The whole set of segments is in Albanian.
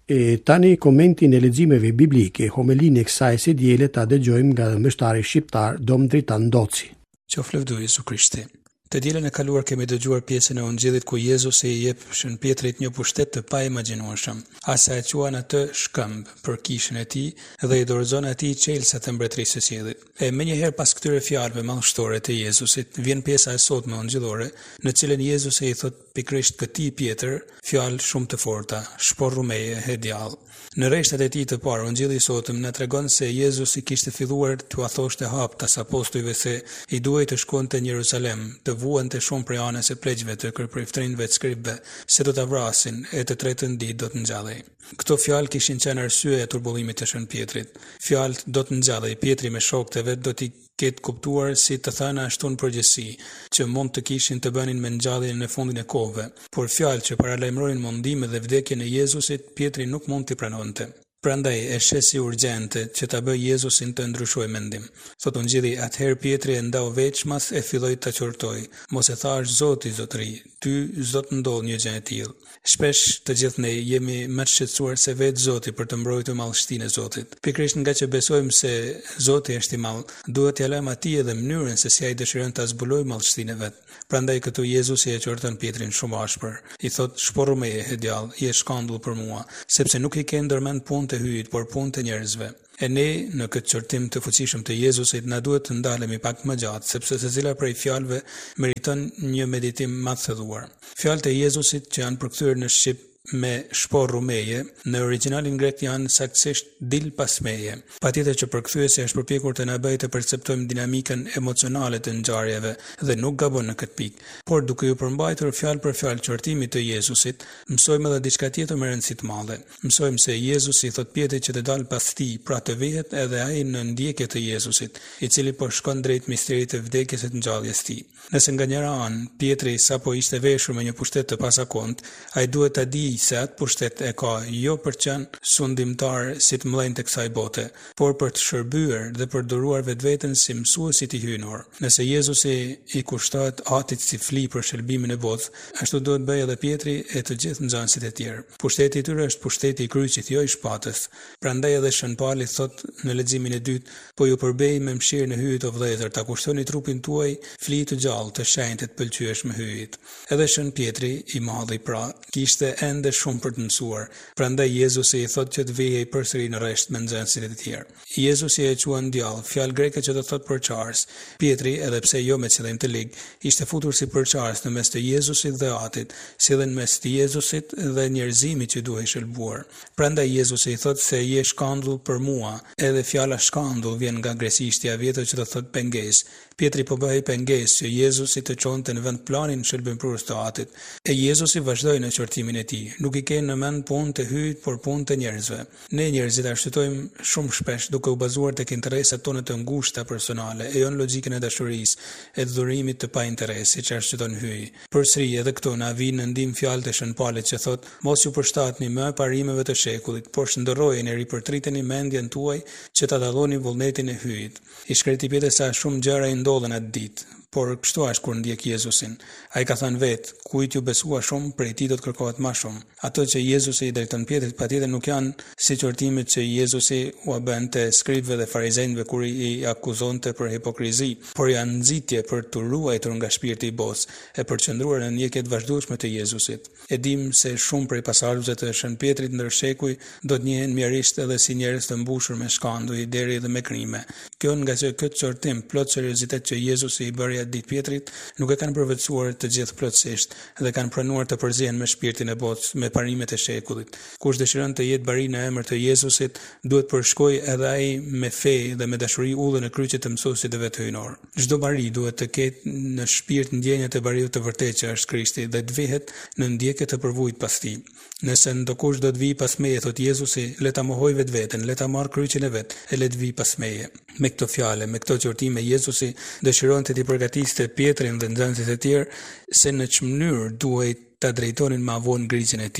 E tani komentin e leximeve biblike, homilinë e kësaj së diele ta dëgjojmë nga mbështari shqiptar Dom Dritan Doci. Qoftë lëvduar Jezu Krishti. Të dielën e kaluar kemi dëgjuar pjesën e Ungjillit ku Jezusi i jep Shën Pietrit një pushtet të paimagjinueshëm. Asa e quan atë shkëmb për kishën e tij dhe i dorëzon atij çelësat e mbretërisë së qiellit. E menjëherë pas këtyre fjalëve madhështore të Jezusit, vjen pjesa e sotme ungjillore, në cilën Jezusi i thot pikërisht këtij Pjetër fjalë shumë të forta: shporru meje, he djallë. Në rreshtat e tij të parë, Ungjilli i sotëm na tregon se Jezusi kishte filluar t'u thoshte haptas apostujve se i duhej të shkonte në Jeruzalem, të vuante shumë prej anës së pleqjve të kërpriftrinëve të skribëve, se do ta vrasin e të tretën ditë do të ngjallej. Këto fjalë kishin qenë arsye e turbullimit të Shën Pietrit. Fjalët do të ngjallej Pietri me shokët e vet do t'i ketë kuptuar si të thëna ashtu në përgjithësi, që mund të kishin të bënin me ngjalljen në fundin e kohëve, por fjalë që paralajmëronin mundimin dhe vdekjen e Jezusit, Pietri nuk mund t'i pranonte. Prandaj e shesi urgjente që ta bëj Jezusin të ndryshojë mendim. Thot Ungjilli, atëherë Pietri e ndau veçmas e filloi ta qortoi: mos e thash Zoti, zotëri, ty s'do të ndodh një gjë e tillë. Shpesh të gjithë ne jemi më të shqetësuar se vetë Zoti për të mbrojtur madhështinë e Zotit. Pikërisht nga që besojmë se Zoti është i madh, duhet t'ia lëmë atij edhe mënyrën se si ai dëshiron ta zbulojë madhështinë e vet. Prandaj këtu Jezusi e qorton Pietrin shumë ashpër. I thot: shporru meje, he djallë, je shkandull për mua, sepse nuk i ke ndërmend punë të hyjit, por punë të njerëzve. E ne, në këtë qortim të fuqishëm të Jezusit, na duhet të ndalemi pak më gjatë, sepse secila prej fjalëve meriton një meditim më të thellëuar. Fjalët e Jezusit që janë përkthyer në shqip me shporru meje, në origjinalin grek janë saktësisht dil pas meje. Patjetër që përkthyesi është përpjekur të na bëjë të perceptojmë dinamikën emocionale të ngjarjeve dhe nuk gabon në këtë pikë. Por duke ju përmbajtur fjalë për fjalë qortimit të Jezusit, mësojmë edhe diçka tjetër me rëndësi të madhe. Mësojmë se Jezusi i thot Pietrit që të dalë pas tij, pra të vihet edhe ai në ndjekje të Jezusit, i cili po shkon drejt misterit të vdekjes së ngjalljes tij. Nëse nga njëra anë Pietri sapo ishte veshur me një pushtet të pasakont, ai duhet ta dijë se atë pushtet e ka jo për qenë sundimtar si të mëdhenj të kësaj bote, por për të shërbyer dhe për duruar vetveten si mësuesit i hynor. Nëse Jezusi i kushtohet atit si fli për shërbimin e botës, ashtu duhet bëjë edhe Pietri e të gjithë nxënësit e tjerë. Pushteti i tyre është pushteti i kryqit, jo i shpatës. Prandaj edhe Shën Pali thot në leximin e dytë: po ju përbej me mëshirë në hyjit o vëllezër, ta kushtoni trupin tuaj fli të gjallë, të shenjtë, të pëlqyeshëm me hyjit. Edhe Shën Pietri i madhi pra kishte ende shumë për të mësuar. Prandaj Jezusi i thot që të vijej përsëri në rresht me nxënësit e tjerë. Jezusi e quan djallë, fjalë greke që do thot përçarës. Pietri, edhe pse jo me qëllim të ligë, ishte futur si përçarës në mes të Jezusit dhe atit, si dhe në mes të Jezusit dhe njerëzimit që duhej shëlbuar. Prandaj Jezusi i thot se je shkandull për mua. Edhe fjala shkandull vjen nga gresishtja e vjetër që do thot pengesë. Pietri po bëhej pengesë që Jezusi të çonte në vend planin shëlbimprurës të atit. E Jezusi vazhdoi në qortimin e tij. Nuk i ke në mend punë të hyjit, por punë të njerëzve. Ne njerëzit arsytojmë shumë shpesh duke u bazuar tek interesat tona të ngushta personale, e jo në logjikën e dashurisë, e dhurimit të pa interesi që arsyeton hyj. Përsëri edhe këtu na vijnë në ndim fjalët e Shën Palit që thot: mos ju përshtatni më parimeve të shekullit, por shndërrojeni, ripërtriteni mendjen tuaj që ta dalloni vullnetin e hyjit. I shkreti Pietri sa shumë gjëra i ndodhen atë ditë. Por kështu është kur ndjek Jezusin. Ai ka thënë vetë, kujt ju besua shumë, prej tij do të kërkohet më shumë. Ato që Jezusi i drejton Pietrit patjetër nuk janë si qortimet që Jezusi u bënte skribëve dhe farizejve kur i akuzonte për hipokrizi, por janë nxitje për të ruajtur nga shpirti i botës e për të qëndruar në ndjekje të vazhdueshme të Jezusit. E dim se shumë prej pasardhësve të Shën Pietrit ndër shekuj do të njihen mjerisht edhe si njerëz të mbushur me shkanduj, deri edhe me krime. Kjo nga që këtë qortim plot seriozitet që Jezusi i bëri atë ditë Pietrit, nuk e kanë përvetësuar të gjithë plotësisht dhe kanë pranuar të përzihen me shpirtin e botës, me parimet e shekullit. Kush dëshiron të jetë bari në emër të Jezusit, duhet përshkojë edhe ai me fe dhe me dashuri ullën e kryqit të mësuesit e vet hyjnor. Çdo bari duhet të ketë në shpirt ndjenjat e bariut të vërtetë që është Krishti dhe të vihet në ndjekje të përvojit pas tij. Nëse ndokush do të vijë pas meje, thot Jezusi, le ta mohoj vetveten, le ta marr kryqin e vet e le të vijë pas meje. Me këto fjalë, me këto qortime Jezusi dëshironte të përgatiste Pietrin dhe nxënësit e tjerë se në ç'mënyrë duhej ta drejtonin më vonë ngritjen e tij.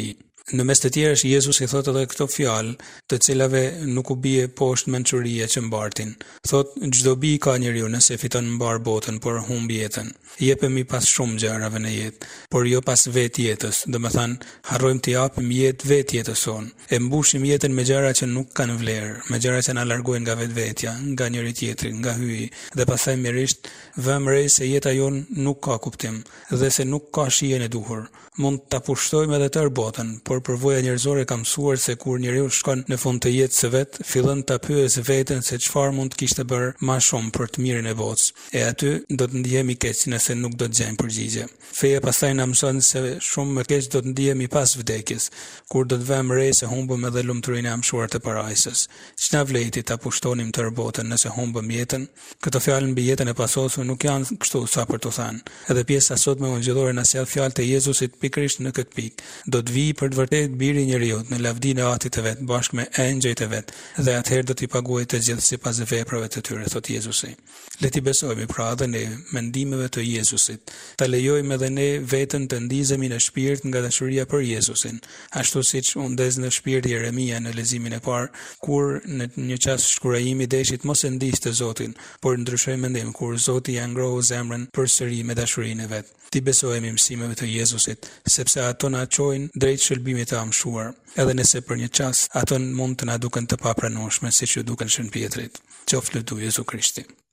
Në mes të tjerësh Jezusi thotë edhe këto fjalë, të cilave nuk u bie poshtë mençuria që mbartin. Thotë, çdo bi ka njeriu nëse fiton mbar botën, por humb jetën. Jepemi pas shumë gjërave në jetë, por jo pas vetë jetës. Domethënë, harrojmë të japim jetë vetë jetës sonë. E mbushim jetën me gjëra që nuk kanë vlerë, me gjëra që na largojnë nga vetvetja, nga njëri tjetri, nga hyi, dhe pastaj mirërisht vëmë re se jeta jon nuk ka kuptim dhe se nuk ka shijen e duhur. Mund ta pushtojmë edhe tërë botën, por përvoja njerëzore ka mësuar se kur njeriu shkon në fund të jetës së vet, fillon ta pyesë veten se çfarë mund të kishte bërë më shumë për të mirën e botës. E aty do të ndihemi keq nëse nuk do të gjejmë përgjigje. Feja pastaj na mëson se shumë më keq do të ndihemi pas vdekjes, kur do të vëmë re se humbëm edhe lumturinë e amshuar të parajsës. Ç'na vlejti ta pushtonim tërë botën nëse humbëm jetën? Këto fjalë mbi jetën e pasosur nuk janë kështu sa për të thënë. Edhe pjesa sot me ungjillore na sjell fjalët e Jezusit pikërisht në këtë pikë. Do të vijë për të vërtetë biri i njeriut në lavdinë e Atit të vet, bashkë me engjëjt e vet, dhe atëherë do t'i paguajë të gjithë sipas veprave të tyre, thot Jezusi. Le t'i besojmë pra edhe ne mendimeve të Jezusit. Ta lejojmë edhe ne veten të ndizemi në shpirt nga dashuria për Jezusin, ashtu siç u ndez në shpirt Jeremia në leximin e parë, kur në një çast shkurajimi deshit mos e ndiste Zotin, por ndryshoi mendim kur Zoti ia ngrohu zemrën përsëri me dashurinë e vet. Ti besojmë mësimeve të Jezusit, sepse ato na çojnë drejt shëlbimit të amshuar, edhe nëse për një çast ato mund të na duken të papranueshme siç ju duken Shën Pietrit. Qoftë lutuje Jezu Krishti.